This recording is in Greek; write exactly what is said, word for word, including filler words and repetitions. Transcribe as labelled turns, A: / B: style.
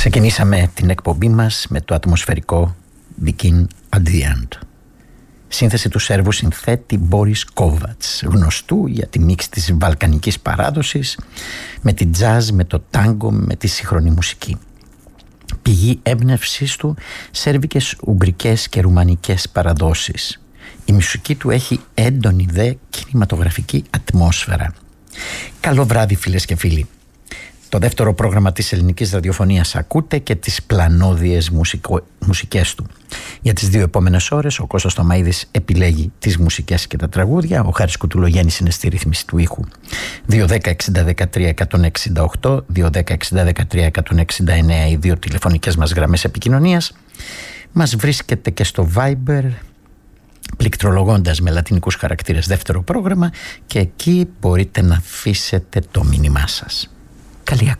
A: Ξεκινήσαμε την εκπομπή μας με το ατμοσφαιρικό Begin at the End. Σύνθεση του Σέρβου συνθέτη Μπόρις Κόβατς, γνωστού για τη μίξη της βαλκανικής παράδοσης με τη τζάζ, με το τάγκο, με τη σύγχρονη μουσική. Πηγή έμπνευσής του σέρβικες, ουγγρικές και ρουμανικές παραδόσεις. Η μουσική του έχει έντονη δε κινηματογραφική ατμόσφαιρα. Καλό βράδυ φίλες και φίλοι. Το δεύτερο πρόγραμμα της ελληνικής ραδιοφωνίας ακούτε και τις πλανόδιες μουσικο... μουσικές του. Για τις δύο επόμενες ώρες ο Κώστας Τωμαΐδης επιλέγει τις μουσικές και τα τραγούδια. Ο Χάρης Κουτουλογέννης είναι στη ρύθμιση του ήχου. δύο δέκα εξήντα δεκατρία εκατόν εξήντα οκτώ, δύο δέκα εξήντα δεκατρία εκατόν εξήντα εννέα οι δύο τηλεφωνικές μας γραμμές επικοινωνίας. Μας βρίσκεται και στο Viber, πληκτρολογώντας με λατινικούς χαρακτήρες δεύτερο πρόγραμμα, και εκεί μπορείτε να αφήσετε το μήνυμά σας. Καλή ακρόαση.